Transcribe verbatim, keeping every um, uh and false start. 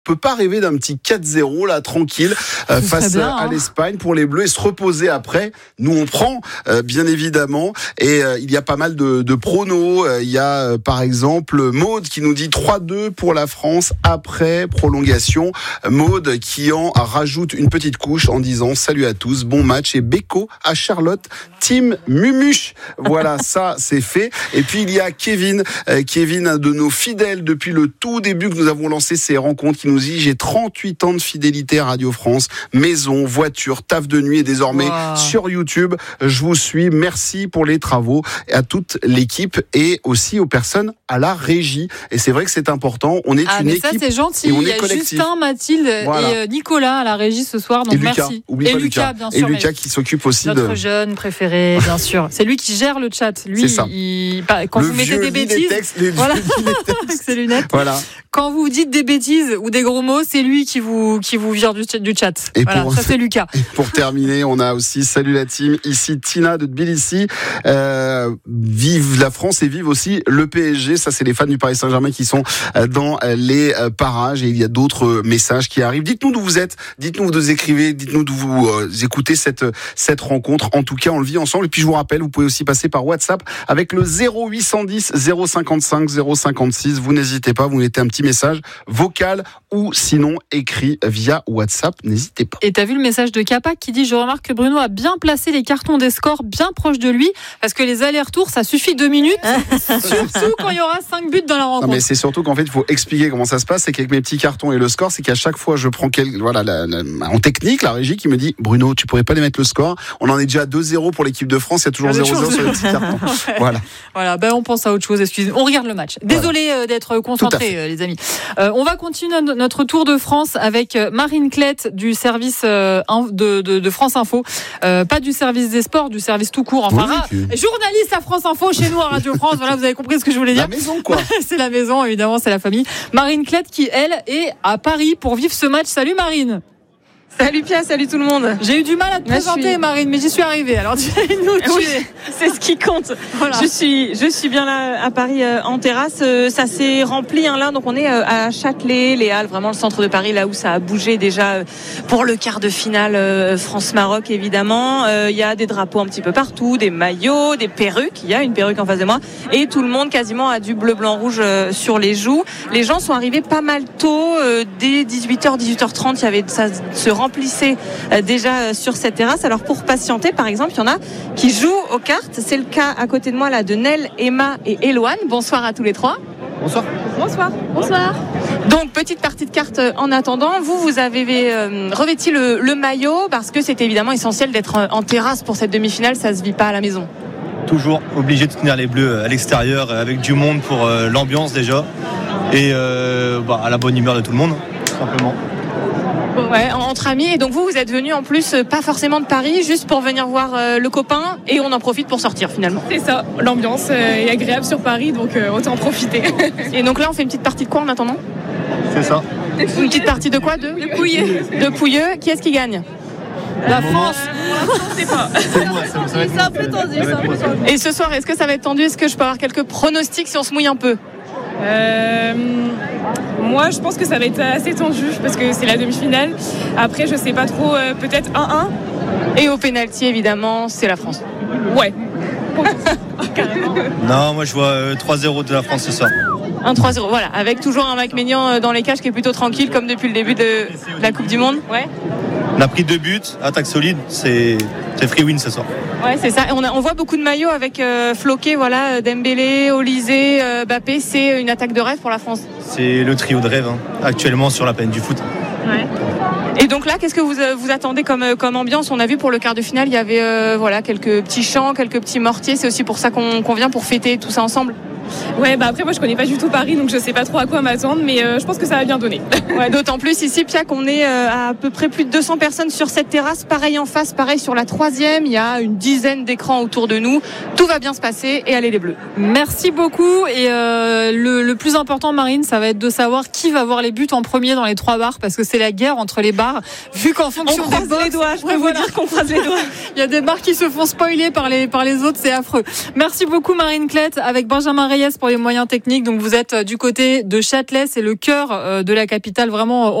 peut pas rêver d'un petit quatre zéro là tranquille euh, face bien, à hein. l'Espagne pour les Bleus et se reposer après. Nous on prend euh, bien évidemment et euh, il y a pas mal de, de pronos. Euh, il y a euh, par exemple Maude qui nous dit trois deux pour la France après prolongation. Maude qui en rajoute une petite couche en disant salut à tous, bon match et Beko à Charlotte, team Mumuche. Voilà, ça c'est fait. Et puis il y a Kevin, euh, Kevin un de nos fidèles depuis le tout début que nous avons lancé ces rencontres qui nous dit j'ai trente-huit ans de fidélité à Radio France, maison, voiture, taf de nuit et désormais wow. sur YouTube. Je vous suis. Merci pour les travaux à toute l'équipe et aussi aux personnes à la régie. Et c'est vrai que c'est important. On est ah, une mais équipe. Ça c'est gentil. Et on Il y est a collectif. Justin, Mathilde voilà. et Nicolas à la régie ce soir. Donc et Lucas, merci. Oublie et pas Lucas, Lucas, bien et sûr. Lucas qui s'occupe aussi notre de notre jeune préféré, bien sûr. C'est lui qui gère le chat. Lui, c'est ça. il... quand le vous mettez des bêtises, des textes, les voilà, avec ses lunettes. Voilà. Quand vous dites des bêtises ou des gros mots, c'est lui qui vous qui vous vire du, du chat. Et voilà, pour, ça c'est Lucas. Et pour terminer, on a aussi salut la team. Ici Tina de Tbilissi. Euh, vive la France et vive aussi le P S G. Ça c'est les fans du Paris Saint-Germain qui sont dans les parages et il y a d'autres messages qui arrivent. Dites-nous d'où vous êtes. Dites-nous où vous écrivez. Dites-nous d'où vous euh, écoutez cette cette rencontre. En tout cas, on le vit ensemble. Et puis je vous rappelle, vous pouvez aussi passer par WhatsApp avec le zéro huit cent dix zéro cinquante-cinq zéro cinquante-six. Vous n'hésitez pas. Vous mettez un petit message vocal ou sinon écrit via WhatsApp. N'hésitez pas. Et t'as vu le message de Capac qui dit je remarque que Bruno a bien placé les cartons des scores bien proches de lui parce que les allers-retours ça suffit deux minutes surtout quand il y aura cinq buts dans la rencontre. Non, mais c'est surtout qu'en fait il faut expliquer comment ça se passe. C'est qu'avec mes petits cartons et le score, c'est qu'à chaque fois je prends quel, voilà la, la, en technique la régie qui me dit Bruno tu pourrais pas les mettre le score. On en est déjà à deux zéro pour l'équipe de France. Il y a toujours zéro zéro sur les petits cartons. ouais. Voilà. Voilà. Ben on pense à autre chose. Excusez. On regarde le match. Désolé voilà. d'être concentré euh, les amis. Euh, on va continuer notre tour de France avec Marine Klett du service euh, de, de, de France Info. Euh, pas du service des sports, du service tout court. Enfin, oui, ah, journaliste à France Info chez nous à Radio France. Voilà, vous avez compris ce que je voulais dire. La maison, quoi. C'est la maison, évidemment, c'est la famille. Marine Klett qui, elle, est à Paris pour vivre ce match. Salut Marine. Salut Pia, salut tout le monde. J'ai eu du mal à te Moi, présenter suis... Marine, mais j'y suis arrivée. Alors dis-nous, tu oui, c'est ce qui compte. Voilà. Je suis, je suis bien là à Paris euh, en terrasse. Euh, ça s'est rempli hein, là, donc on est euh, à Châtelet, les Halles, vraiment le centre de Paris, là où ça a bougé déjà euh, pour le quart de finale euh, France-Maroc évidemment. Il euh, y a des drapeaux un petit peu partout, des maillots, des perruques. Il y a une perruque en face de moi et tout le monde quasiment a du bleu, blanc, rouge euh, sur les joues. Les gens sont arrivés pas mal tôt, euh, dès dix-huit heures, dix-huit heures trente. Il y avait ça se remplissait déjà sur cette terrasse. Alors pour patienter par exemple, il y en a qui jouent aux cartes. C'est le cas à côté de moi là de Nel, Emma et Eloane. Bonsoir à tous les trois. Bonsoir. Bonsoir. Bonsoir. Donc petite partie de cartes en attendant. Vous, vous avez euh, revêti le, le maillot parce que c'est évidemment essentiel d'être en terrasse pour cette demi-finale. Ça se vit pas à la maison. Toujours obligé de tenir les Bleus à l'extérieur avec du monde pour euh, l'ambiance déjà et euh, bah, à la bonne humeur de tout le monde tout simplement. Ouais, entre amis. Et donc vous, vous êtes venus en plus pas forcément de Paris, juste pour venir voir euh, le copain et on en profite pour sortir finalement. C'est ça, l'ambiance euh, est agréable sur Paris, donc euh, autant en profiter. Et donc là, on fait une petite partie de quoi en attendant ? C'est ça. Une petite partie de quoi ? De, de Pouilleux. De Pouilleux. Qui est-ce qui gagne ? La France. Je sais pas. C'est moi, ça, ça va être c'est un peu tendu. C'est un peu tendu. Et ce soir, est-ce que ça va être tendu ? Est-ce que je peux avoir quelques pronostics si on se mouille un peu ? Euh, moi je pense que ça va être assez tendu parce que c'est la demi-finale. Après je sais pas trop, euh, peut-être un un. Et au pénalty évidemment c'est la France. Ouais. Carrément. Non, moi je vois euh, trois zéro de la France ce soir. un trois zéro, voilà, avec toujours un Mike Maignan dans les cages qui est plutôt tranquille comme depuis le début de, de la Coupe du Monde. Ouais. On a pris deux buts, attaque solide, c'est, c'est free win ce soir. Ouais, c'est ça. On, a, on voit beaucoup de maillots avec euh, floqué, voilà, Dembélé, Olysée, euh, Mbappé. C'est une attaque de rêve pour la France. C'est le trio de rêve hein, actuellement sur la planète du foot. Ouais. Et donc là, qu'est-ce que vous, vous attendez comme, comme ambiance ? On a vu pour le quart de finale, il y avait euh, voilà, quelques petits chants, quelques petits mortiers. C'est aussi pour ça qu'on, qu'on vient pour fêter tout ça ensemble. Ouais, bah après moi je connais pas du tout Paris, donc je sais pas trop à quoi m'attendre, mais euh, je pense que ça va bien donner. Ouais, d'autant plus ici, Pia, qu'on est euh, à, à peu près plus de deux cents personnes sur cette terrasse. Pareil en face, pareil sur la troisième. Il y a une dizaine d'écrans autour de nous. Tout va bien se passer et allez les Bleus. Merci beaucoup. Et euh, le, le plus important, Marine, ça va être de savoir qui va avoir les buts en premier dans les trois bars, parce que c'est la guerre entre les bars. Vu qu'en fonction on croise des box, les doigts, je peux ouais, vous voilà. dire qu'on croise les doigts. Il y a des bars qui se font spoiler par les par les autres, c'est affreux. Merci beaucoup, Marine Klett, avec Benjamin Reillat. Marseillaise pour les moyens techniques. Donc vous êtes du côté de Châtelet, c'est le cœur de la capitale, vraiment